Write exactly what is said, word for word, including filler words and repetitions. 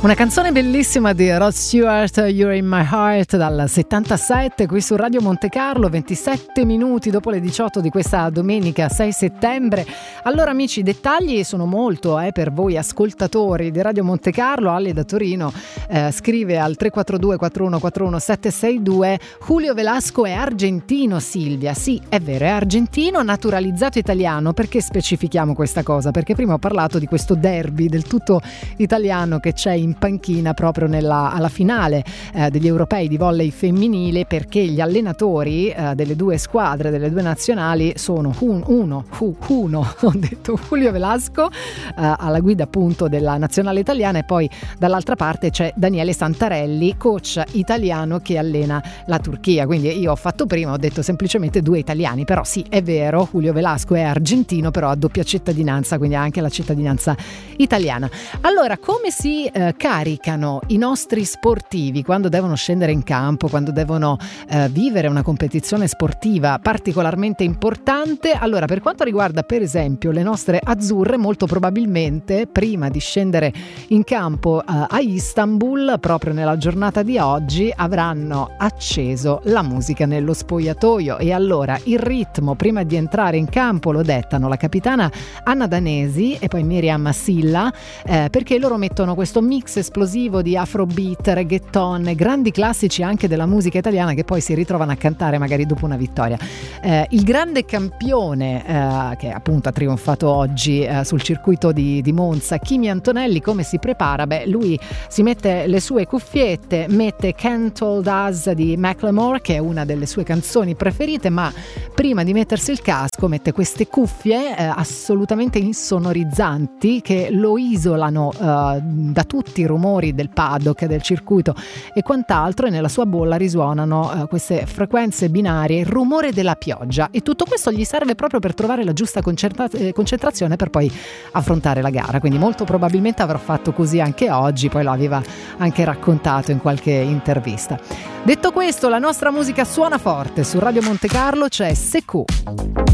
Una canzone bellissima di Rod Stewart, You're in My Heart, dal settantasette, qui su Radio Monte Carlo, ventisette minuti dopo le diciotto di questa domenica sei settembre. Allora amici, i dettagli sono molto eh, per voi ascoltatori di Radio Monte Carlo. Ale da Torino eh, scrive al tre quattro due quattro uno quattro uno sette sei due: Julio Velasco è argentino, Silvia. Sì, è vero, è argentino naturalizzato italiano. Perché specifichiamo questa cosa? Perché prima ho parlato di questo derby del tutto italiano che c'è in panchina proprio nella, alla finale eh, degli europei di volley femminile, perché gli allenatori eh, delle due squadre, delle due nazionali sono un, uno, fu, uno, ho detto Julio Velasco eh, alla guida appunto della nazionale italiana, e poi dall'altra parte c'è Daniele Santarelli, coach italiano che allena la Turchia. Quindi io ho fatto prima, ho detto semplicemente due italiani, però sì, è vero, Julio Velasco è argentino, però ha doppia cittadinanza, quindi ha anche la cittadinanza italiana. Allora, come si eh, caricano i nostri sportivi quando devono scendere in campo, quando devono eh, vivere una competizione sportiva particolarmente importante? Allora, per quanto riguarda per esempio le nostre azzurre, molto probabilmente prima di scendere in campo eh, a Istanbul, proprio nella giornata di oggi, avranno acceso la musica nello spogliatoio, e allora il ritmo prima di entrare in campo lo dettano la capitana Anna Danesi e poi Miriam Silla, eh, perché loro mettono questo mix esplosivo di afrobeat, reggaeton, grandi classici anche della musica italiana che poi si ritrovano a cantare magari dopo una vittoria. Eh, il grande campione eh, che appunto ha trionfato oggi eh, sul circuito di, di Monza, Kimi Antonelli, come si prepara? Beh, lui si mette le sue cuffiette, mette Can't Hold Us di Macklemore, che è una delle sue canzoni preferite, ma prima di mettersi il casco mette queste cuffie eh, assolutamente insonorizzanti che lo isolano eh, da tutti i rumori del paddock, del circuito e quant'altro, e nella sua bolla risuonano uh, queste frequenze binarie, il rumore della pioggia, e tutto questo gli serve proprio per trovare la giusta concentra- eh, concentrazione per poi affrontare la gara. Quindi molto probabilmente avrà fatto così anche oggi, poi lo aveva anche raccontato in qualche intervista. Detto questo, la nostra musica suona forte. Su Radio Monte Carlo c'è Sekou.